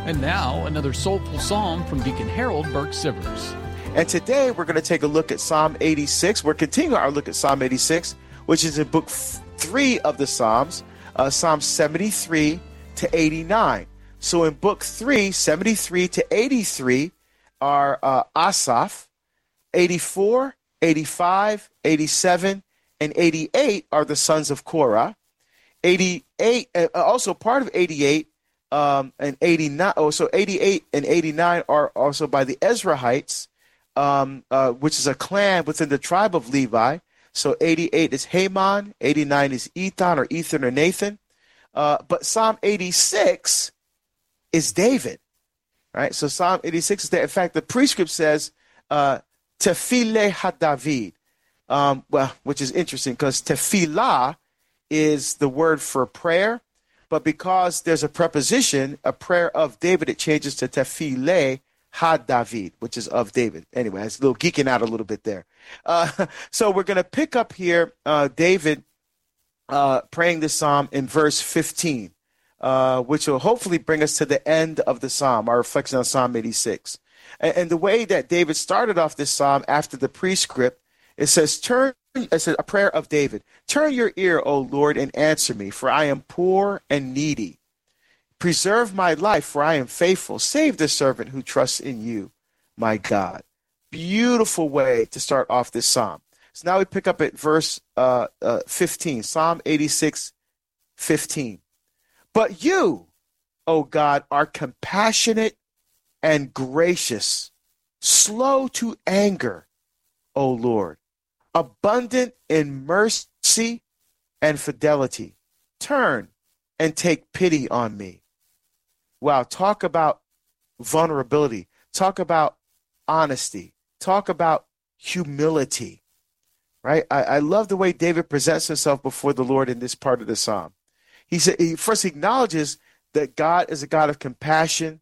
And now, another soulful psalm from Deacon Harold Burke-Sivers. And today we're going to take a look at Psalm 86. We're continuing our look at Psalm 86, which is in book 3 of the Psalms, Psalms 73 to 89. So in book 3, 73 to 83 are Asaph, 84, 85, 87, and 88 are the sons of Korah. 88, also part of 88 and 89, so 88 and 89 are also by the Ezrahites, which is a clan within the tribe of Levi. So 88 is Haman, 89 is Ethan or Ethan or Nathan. But Psalm 86 is David, right? So Psalm 86 is David. In fact, the prescript says, Tefillah HaDavid, which is interesting because tefillah is the word for prayer. But because there's a preposition, a prayer of David, it changes to Tefillah HaDavid, which is of David. Anyway, I was a little geeking out a little bit there. So we're going to pick up here David praying this psalm in verse 15, which will hopefully bring us to the end of the psalm, our reflection on Psalm 86. And the way that David started off this psalm after the prescript, it says, it's a prayer of David. Turn your ear, O Lord, and answer me, for I am poor and needy. Preserve my life, for I am faithful. Save the servant who trusts in you, my God. Beautiful way to start off this psalm. So now we pick up at verse 15, Psalm 86, 15. But you, O God, are compassionate and gracious, slow to anger, O Lord, abundant in mercy and fidelity. Turn and take pity on me. Wow, talk about vulnerability. Talk about honesty. Talk about humility, right? I love the way David presents himself before the Lord in this part of the psalm. He first acknowledges that God is a God of compassion